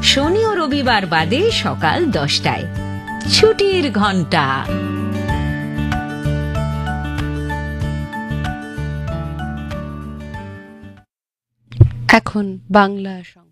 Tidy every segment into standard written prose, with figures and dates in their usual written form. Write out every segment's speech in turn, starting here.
শনি ও রবিবার বাদে সকাল 10টায়। ছুটির ঘন্টা। এখন বাংলা সংবাদ।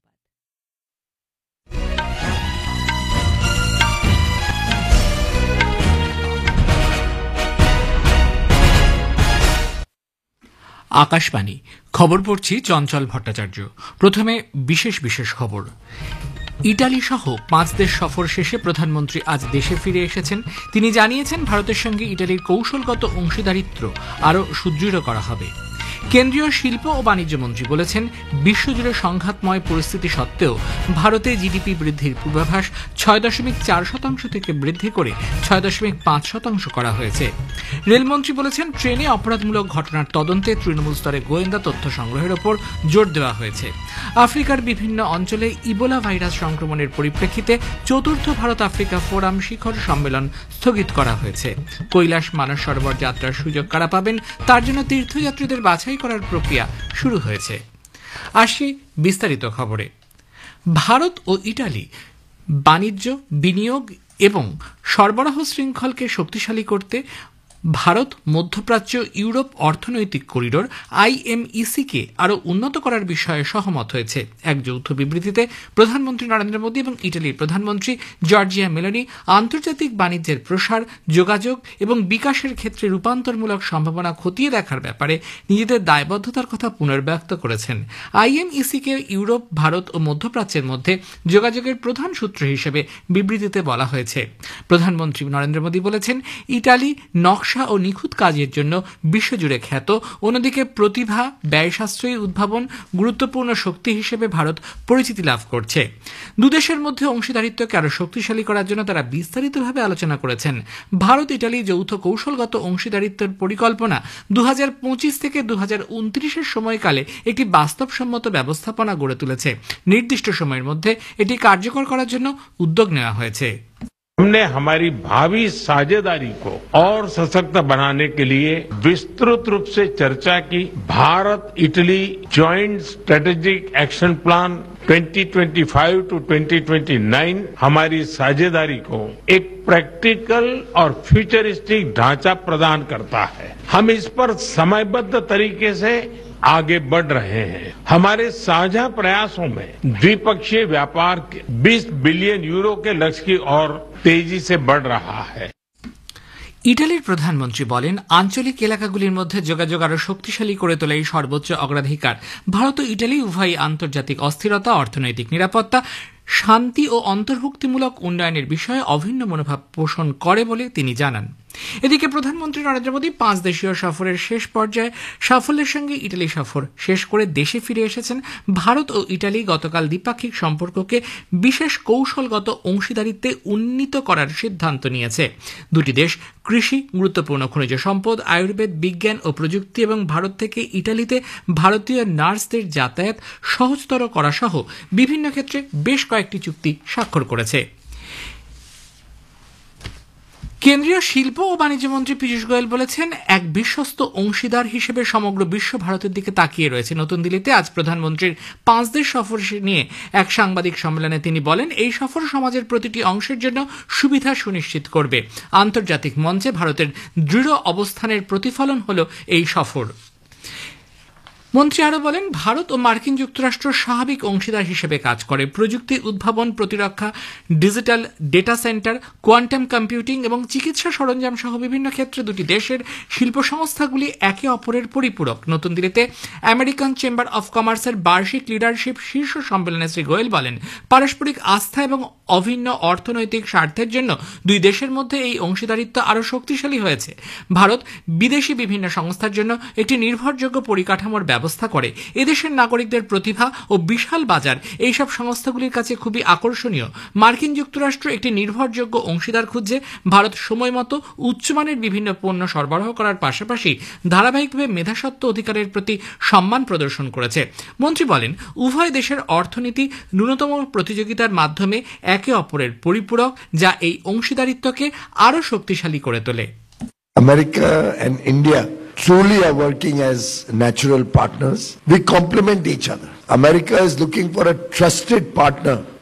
আকাশবাণী খবর পড়ছি চঞ্চল ভট্টাচার্য। প্রথমে বিশেষ খবর। ইটালি সহ 5 দেশ সফর শেষে প্রধানমন্ত্রী আজ দেশে ফিরে এসেছেন। তিনি জানিয়েছেন, ভারতের সঙ্গে ইটালির কৌশলগত অংশীদারিত্ব আরও সুদৃঢ় করা হবে। কেন্দ্রীয় শিল্প ও বাণিজ্য মন্ত্রী বলেছেন, বিশ্বজুড়ে সংঘাতময় পরিস্থিতি সত্ত্বেও ভারতে জিডিপি বৃদ্ধির পূর্বাভাস 6.4% থেকে বৃদ্ধি করে 6.5% করা হয়েছে। রেলমন্ত্রী বলেছেন, ট্রেনে অপরাধমূলক ঘটনার তদন্তে তৃণমূল স্তরে গোয়েন্দা তথ্য সংগ্রহের ওপর জোর দেওয়া হয়েছে। আফ্রিকার বিভিন্ন অঞ্চলে ইবোলা ভাইরাস সংক্রমণের পরিপ্রেক্ষিতে চতুর্থ ভারত আফ্রিকা ফোরাম শিখর সম্মেলন স্থগিত করা হয়েছে। কৈলাস মানস সরোবর যাত্রার সুযোগ কারা পাবেন, তার জন্য তীর্থযাত্রীদের বাছাই করার প্রক্রিয়া শুরু হয়েছে। আসি বিস্তারিত খবরে। ভারত ও ইটালি বাণিজ্য, বিনিয়োগ এবং সরবরাহ শৃঙ্খলকে শক্তিশালী করতে ভারত মধ্যপ্রাচ্য ইউরোপ অর্থনৈতিক করিডোর IMEC কে আরও উন্নত করার বিষয়ে সহমত হয়েছে। এক যৌথ বিবৃতিতে প্রধানমন্ত্রী নরেন্দ্র মোদী এবং ইটালির প্রধানমন্ত্রী জর্জিয়া মেলোনি আন্তর্জাতিক বাণিজ্যের প্রসার, যোগাযোগ এবং বিকাশের ক্ষেত্রে রূপান্তরমূলক সম্ভাবনা খতিয়ে দেখার ব্যাপারে নিজেদের দায়বদ্ধতার কথা পুনর্ব্যক্ত করেছেন। IMEC কে ইউরোপ, ভারত ও মধ্যপ্রাচ্যের মধ্যে যোগাযোগের প্রধান সূত্র হিসেবে বিবৃতিতে বলা হয়েছে। প্রধানমন্ত্রী নরেন্দ্র মোদী বলেছেন, ইটালি নকশা ও নিখুঁত কাজের জন্য বিশ্বজুড়ে খ্যাত। অন্যদিকে প্রতিভা, ব্যয় সাশ্রয়ী উদ্ভাবন, গুরুত্বপূর্ণ শক্তি হিসেবে ভারত পরিচিতি লাভ করছে। দুদেশের মধ্যে অংশীদারিত্বকে আরও শক্তিশালী করার জন্য তারা বিস্তারিতভাবে আলোচনা করেছেন। ভারত ইটালি যৌথ কৌশলগত অংশীদারিত্বের পরিকল্পনা 2025 থেকে 2029 সময়কালে একটি বাস্তবসম্মত ব্যবস্থাপনা গড়ে তুলেছে। নির্দিষ্ট সময়ের মধ্যে এটি কার্যকর করার জন্য উদ্যোগ নেওয়া হয়েছে। हमने हमारी भावी साझेदारी को और सशक्त बनाने के लिए विस्तृत रूप से चर्चा की। Bharat Italy joint strategic action plan 2025 to 2029 हमारी साझेदारी को एक प्रैक्टिकल और फ्यूचरिस्टिक ढांचा प्रदान करता है। हम इस पर समयबद्ध तरीके से आगे बढ़ रहे हैं। हमारे साझा प्रयासों में द्विपक्षीय व्यापार 20 बिलियन यूरो के लक्ष्य की ओर तेजी से बढ़ रहा है। ইটালির প্রধানমন্ত্রী বলেন, আঞ্চলিক এলাকাগুলির মধ্যে যোগাযোগ আরও শক্তিশালী করে তোলাই সর্বোচ্চ অগ্রাধিকার। ভারত ও ইটালি উভয়ই আন্তর্জাতিক অস্থিরতা, অর্থনৈতিক নিরাপত্তা, শান্তি ও অন্তর্ভুক্তিমূলক উন্নয়নের বিষয়ে অভিন্ন মনোভাব পোষণ করে বলে তিনি জানান। এদিকে প্রধানমন্ত্রী নরেন্দ্র মোদী 5 দেশীয় সফরের শেষ পর্যায়ে সাফল্যের সঙ্গে ইটালি সফর শেষ করে দেশে ফিরে এসেছেন। ভারত ও ইটালি গতকাল দ্বিপাক্ষিক সম্পর্ককে বিশেষ কৌশলগত অংশীদারিত্বে উন্নীত করার সিদ্ধান্ত নিয়েছে। দুটি দেশ কৃষি, গুরুত্বপূর্ণ খনিজ সম্পদ, আয়ুর্বেদ, বিজ্ঞান ও প্রযুক্তি এবং ভারত থেকে ইটালিতে ভারতীয় নার্সদের যাতায়াত সহজতর করা সহ বিভিন্ন ক্ষেত্রে বেশ কয়েকটি চুক্তি স্বাক্ষর করেছে। কেন্দ্রীয় শিল্প ও বাণিজ্য মন্ত্রী পীযূষ গোয়েল বলেছেন, এক বিশ্বস্ত অংশীদার হিসেবে সমগ্র বিশ্ব ভারতের দিকে তাকিয়ে রয়েছে। নতুন দিল্লিতে আজ প্রধানমন্ত্রীর 5 দেশ সফর নিয়ে এক সাংবাদিক সম্মেলনে তিনি বলেন, এই সফর সমাজের প্রতিটি অংশের জন্য সুবিধা সুনিশ্চিত করবে। আন্তর্জাতিক মঞ্চে ভারতের দৃঢ় অবস্থানের প্রতিফলন হল এই সফর। মন্ত্রী আরও বলেন, ভারত ও মার্কিন যুক্তরাষ্ট্র স্বাভাবিক অংশীদার হিসেবে কাজ করে। প্রযুক্তি উদ্ভাবন, প্রতিরক্ষা, digital data centre, quantum computing এবং চিকিৎসা সরঞ্জাম সহ বিভিন্ন ক্ষেত্রে দুটি দেশের শিল্প সংস্থাগুলি একে অপরের পরিপূরক। নতুন দিল্লিতে আমেরিকান চেম্বার অফ কমার্সের বার্ষিক লিডারশিপ শীর্ষ সম্মেলনে শ্রী গোয়েল বলেন, পারস্পরিক আস্থা এবং অভিন্ন অর্থনৈতিক স্বার্থের জন্য দুই দেশের মধ্যে এই অংশীদারিত্ব আরও শক্তিশালী হয়েছে। ভারত বিদেশি বিভিন্ন সংস্থার জন্য একটি নির্ভরযোগ্য পরিকাঠামোর ব্যবস্থা করে। এদেশের নাগরিকদের প্রতিভা ও বিশাল বাজার এইসব সংস্থাগুলির কাছে খুবই আকর্ষণীয়। মার্কিন যুক্তরাষ্ট্র একটি নির্ভরযোগ্য অংশীদার খুঁজছে। ভারত সময়মতো উচ্চমানের বিভিন্ন পণ্য সরবরাহ করার পাশাপাশি ধারাবাহিকভাবে মেধাস্বত্ব অধিকারের প্রতি সম্মান প্রদর্শন করেছে। মন্ত্রী বলেন, উভয় দেশের অর্থনীতি ন্যূনতম প্রতিযোগিতার মাধ্যমে একে অপরের পরিপূরক, যা এই অংশীদারিত্বকে আরও শক্তিশালী করে তোলে। America and India truly are working as natural partners. We complement each other. America is looking for a trusted partner